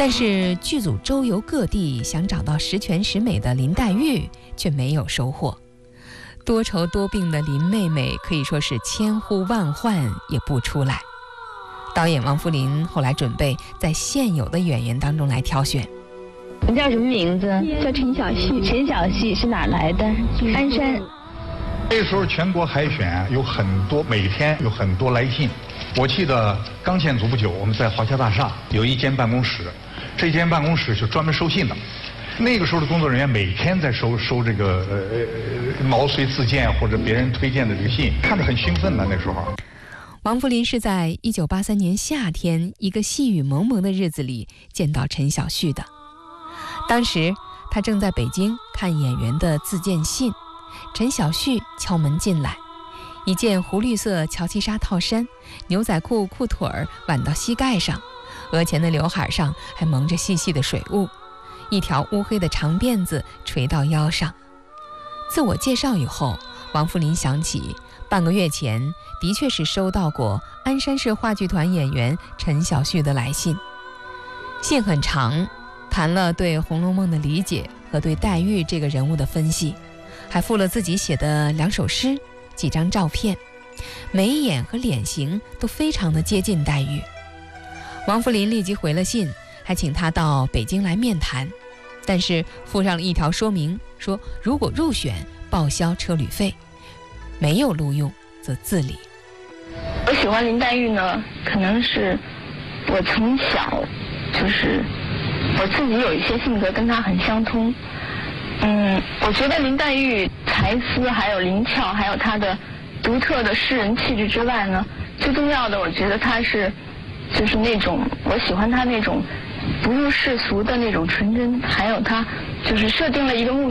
但是剧组周游各地，想找到十全十美的林黛玉，却没有收获。多愁多病的林妹妹可以说是千呼万唤也不出来。导演王扶林后来准备在现有的演员当中来挑选。 你叫什么名字？ 叫陈小旭。 陈小旭是哪来的？鞍山。 那时候全国海选有很多，每天有很多来信。我记得刚建组不久，我们在华侨大厦有一间办公室，这间办公室就专门收信的。那个时候的工作人员每天在收这个毛遂自荐或者别人推荐的这个信，看着很兴奋的那时候。 王扶林是在1983年夏天一个细雨蒙蒙的日子里见到陈小旭的。当时他正在北京看演员的自荐信，陈小旭敲门进来，一件湖绿色乔其纱套衫，牛仔裤裤腿儿挽到膝盖上，额前的刘海上还蒙着细细的水雾，一条乌黑的长辫子垂到腰上。自我介绍以后，王扶林想起半个月前的确是收到过鞍山市话剧团演员陈小旭的来信，信很长，谈了对《红楼梦》的理解和对黛玉这个人物的分析，还附了自己写的2首诗、几张照片，眉眼和脸型都非常的接近黛玉。王扶林立即回了信，还请他到北京来面谈，但是附上了一条说明，说如果入选报销车旅费，没有录用则自理。 我喜欢林黛玉呢，可能是我从小就是我自己有一些性格跟她很相通。我觉得林黛玉才思还有灵巧，还有她的独特的诗人气质之外呢，最重要的我觉得她是就是那种我喜欢她那种不入世俗的那种纯真，还有她就是设定了一个目标。